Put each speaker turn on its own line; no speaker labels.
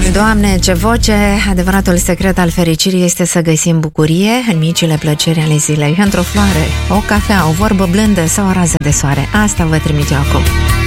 Doamne, ce voce! Adevăratul secret al fericirii este să găsim bucurie în micile plăceri ale zilei. Într-o floare, o cafea, o vorbă blândă sau o rază de soare. Asta vă trimit eu acum.